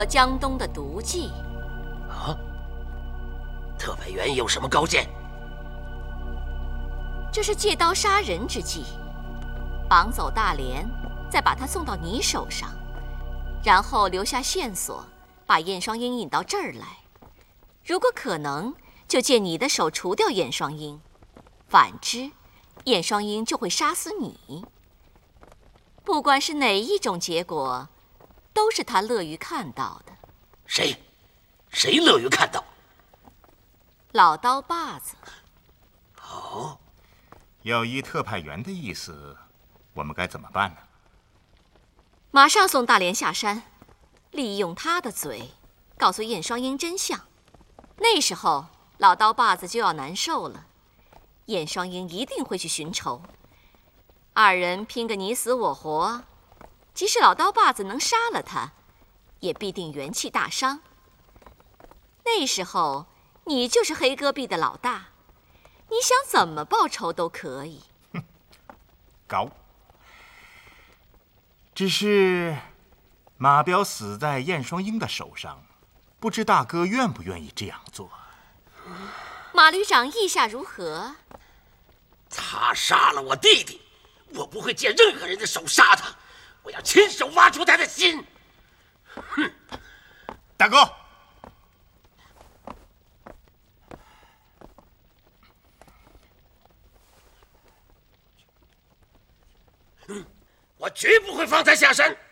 江东的毒计。 啊？特派员有什么高见？ 这是借刀杀人之计，绑走大连，再把他送到你手上，然后留下线索，把燕双鹰引到这儿来。如果可能，就借你的手除掉燕双鹰；反之，燕双鹰就会杀死你。不管是哪一种结果，都是他乐于看到的。 谁乐于看到？ 老刀把子。 哦， 要依特派员的意思，我们该怎么办呢？ 马上送大连下山，利用他的嘴，告诉燕双鹰真相。那时候，老刀把子就要难受了，燕双鹰一定会去寻仇。二人拼个你死我活，即使老刀把子能杀了他，也必定元气大伤。那时候，你就是黑戈壁的老大，你想怎么报仇都可以。 高。只是马彪死在燕双鹰的手上，不知大哥愿不愿意这样做？ 马旅长意下如何？ 他杀了我弟弟，我不会借任何人的手杀他，我要亲手挖出他的心。哼！ 大哥， 我绝不会放他下山。